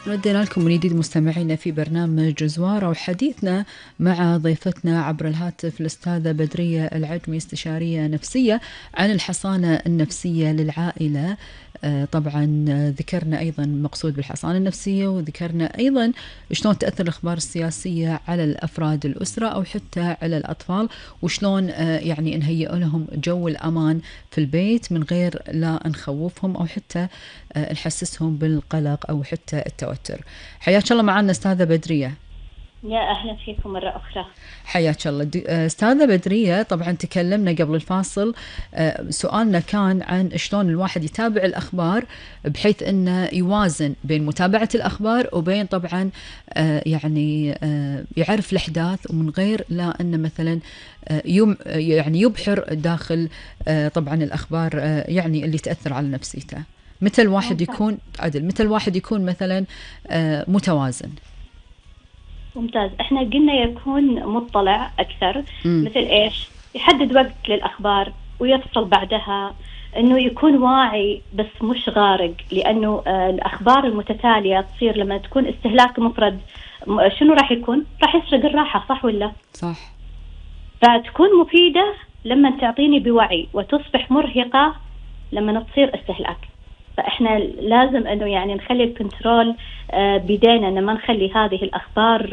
ردينا لكم من جديد مستمعينا في برنامج زوارة، وحديثنا مع ضيفتنا عبر الهاتف الأستاذة بدرية العجمي، استشارية نفسية، عن الحصانة النفسية للعائلة. طبعا ذكرنا أيضا مقصود بالحصانة النفسية، وذكرنا أيضا شلون تأثر الأخبار السياسية على الأفراد الأسرة أو حتى على الأطفال، وشلون يعني نهيئ لهم جو الأمان في البيت من غير لا نخوفهم أو حتى نحسسهم بالقلق أو حتى التوتر. حياك الله معنا أستاذة بدرية. يا أهلا فيكم مرة أخرى. حياك الله أستاذة بدرية. طبعا تكلمنا قبل الفاصل، سؤالنا كان عن شلون الواحد يتابع الأخبار بحيث أنه يوازن بين متابعة الأخبار وبين طبعا يعني يعرف الأحداث ومن غير لا أنه مثلا يعني يبحر داخل طبعا الأخبار يعني اللي تأثر على نفسيته. متى الواحد يكون عدل، متى الواحد يكون مثلا متوازن؟ ممتاز. احنا قلنا يكون مطلع أكثر. مثل إيش؟ يحدد وقت للأخبار ويفصل بعدها، إنه يكون واعي بس مش غارق، لأنه الأخبار المتتالية تصير لما تكون استهلاك مفرط. شنو راح يكون؟ راح يسرق الراحة، صح ولا؟ صح. فتكون مفيدة لما تعطيني بوعي، وتصبح مرهقة لما تصير استهلاك. فإحنا لازم إنه يعني نخلي الكنترول بيدينا، إن ما نخلي هذه الأخبار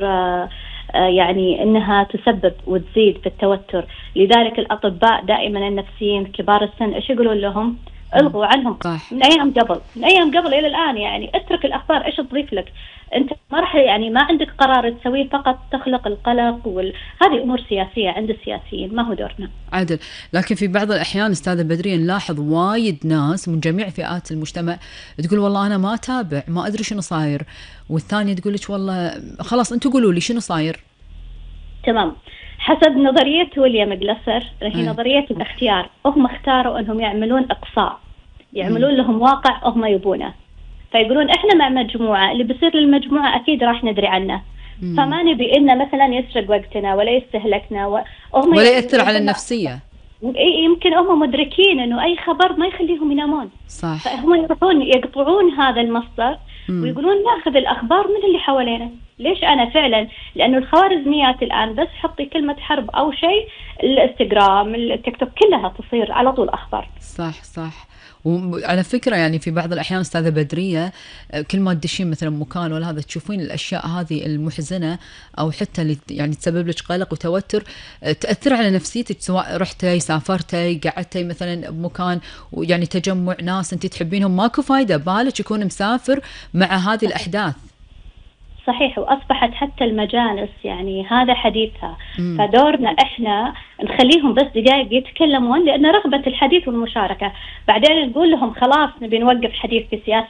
يعني إنها تسبب وتزيد في التوتر. لذلك الأطباء دائما النفسيين كبار السن إيش يقولون لهم؟ الغوا عنهم. صح. من أيام قبل إلى الآن، يعني اترك الأخبار إيش تضيف لك. أنت ما راح يعني ما عندك قرار تسويه، فقط تخلق القلق هذه أمور سياسية عند السياسيين، ما هو دورنا. عدل. لكن في بعض الأحيان أستاذة بدرية نلاحظ وايد ناس من جميع فئات المجتمع تقول والله أنا ما أتابع، ما أدري شنو صاير، والثانية تقول لك والله خلاص أنتوا قولوا لي شنو صاير. تمام. حسب نظرية ويليام جلاسر، هي نظرية الاختيار. هم اختاروا أنهم يعملون إقصاء، يعملون لهم واقع هم يبونه، فيقولون إحنا مع مجموعة، اللي بيصير للمجموعة أكيد راح ندري عنه. فما نبي إنه مثلا يسرق وقتنا ولا يستهلكنا ولا يأثر على النفسية. يمكن هم مدركين إنه أي خبر ما يخليهم ينامون. صح. فهم يروحون يقطعون هذا المصدر ويقولون ناخذ الأخبار من اللي حوالينا. ليش أنا فعلا؟ لأنه الخوارزميات الآن بس حطي كلمة حرب أو شيء، الانستغرام، التيك توك، كلها تصير على طول أخبار. صح صح. وعلى فكرة يعني في بعض الأحيان أستاذة بدرية كل ما تدشين مثلا مكان ولا هذا تشوفين الأشياء هذه المحزنة أو حتى اللي يعني تسبب لك قلق وتوتر تأثر على نفسيتك، سواء رحتي سافرتي قعدتي مثلا بمكان ويعني تجمع ناس أنت تحبينهم، ماكو فايدة بالك يكون مسافر مع هذه الأحداث. صحيح. وأصبحت حتى المجالس يعني هذا حديثها. فدورنا إحنا نخليهم بس دقائق يتكلمون، لأن رغبة الحديث والمشاركة. بعدين نقول لهم خلاص نبي نوقف حديث في سياسة